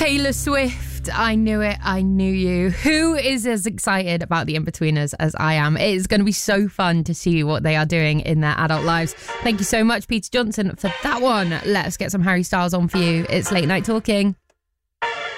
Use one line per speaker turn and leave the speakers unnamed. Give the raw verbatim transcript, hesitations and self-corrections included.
Taylor Swift, I knew it, I knew you. Who is as excited about the In-Betweeners as I am? It is going to be so fun to see what they are doing in their adult lives. Thank you so much, Peter Johnson, for that one. Let's get some Harry Styles on for you. It's Late Night Talking.